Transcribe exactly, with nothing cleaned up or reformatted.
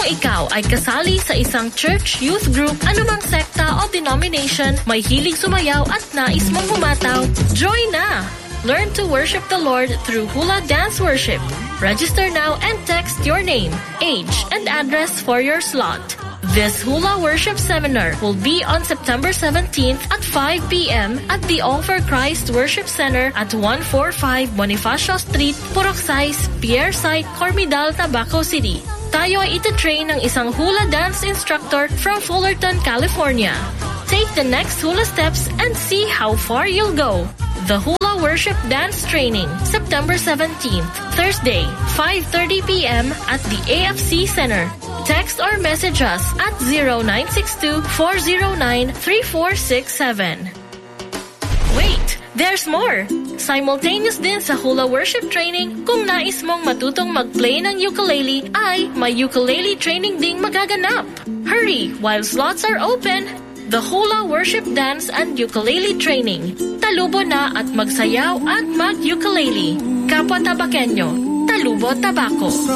ikaw ay kasali sa isang church, youth group, anumang sekta o denomination, may hilig sumayaw at nais mong humataw, join na! Learn to worship the Lord through hula dance worship. Register now and text your name, age, and address for your slot. This hula worship seminar will be on September seventeenth at five p.m. at the All for Christ Worship Center at one forty-five Bonifacio Street, Purok Pierre Site, Cormidal, Tabaco City. Tayo ay ititrain ng isang hula dance instructor from Fullerton, California. Take the next hula steps and see how far you'll go. The Hula Worship Dance Training, September seventeenth, Thursday, five thirty p.m. at the A F C Center. Text or message us at zero nine six two, four zero nine, three four six seven. Wait, there's more! Simultaneous din sa hula worship training, kung nais mong matutong mag-play ng ukulele, ay may ukulele training ding magaganap. Hurry, while slots are open! The Hula Worship Dance and Ukulele Training. Talubo na at magsayaw at mag-ukulele. Kapwa Tabakenyo, Talubo Tabaco.